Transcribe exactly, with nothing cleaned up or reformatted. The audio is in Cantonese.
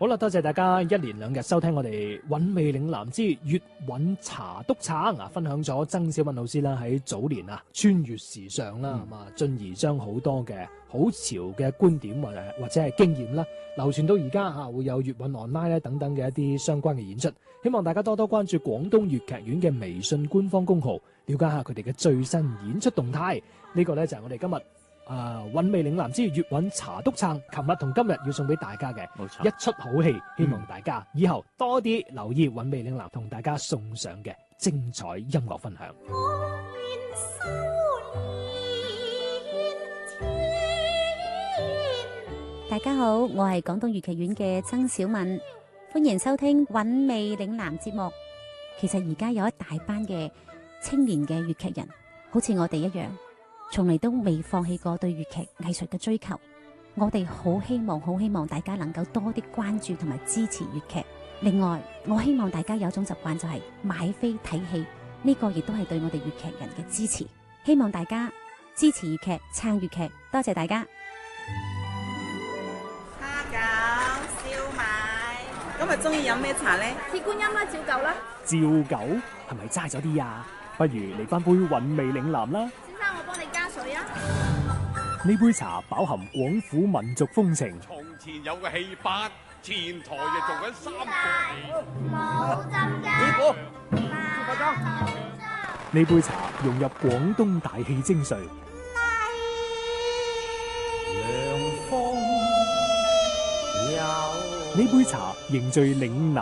好啦，多謝大家一連兩日收聽我哋韻味嶺南之粵韻茶督撐啊，分享咗曾小敏老師啦喺早年啊穿越時尚啦，咁啊進而將好多嘅好潮嘅觀點或者或者係經驗啦，流傳到而家嚇會有粵韻 online 咧等等嘅一啲相關嘅演出。希望大家多多關注廣東粵劇院嘅微信官方公號，了解下佢哋嘅最新演出動態。呢、這個呢，就係我哋今日啊韻味嶺南之粵韻茶督撐，琴日同今日要送俾大家嘅一出好戲，希望大家以後多啲留意韻味嶺南同大家送上嘅精彩音樂分享。 大家好，我係廣東粵劇院嘅曾小敏，歡迎收聽韻味嶺南節目。其實而家有一大班嘅青年嘅粵劇人，好似我哋一樣，從嚟都未放棄過對粵劇藝術嘅追求。我哋好希望好希望大家能夠多啲關注同埋支持粵劇。另外，我希望大家有一種習慣，就係買飛睇戲，呢個亦都係對我哋粵劇人嘅支持。希望大家支持粵劇，撐粵劇，多謝大家。 蝦餃、燒賣，今日中意飲咩茶呢？ 鐵觀音啦，照舊啦。 照舊係咪齋咗啲啊？不如嚟翻杯韻味嶺南啦。 先生，我幫你加水啊。 呢杯茶飽含廣府民族風情。 從前有個戲班，前台就做緊三個冇針㗎。 呢杯茶融入廣東大氣精髓。呢杯茶凝聚嶺南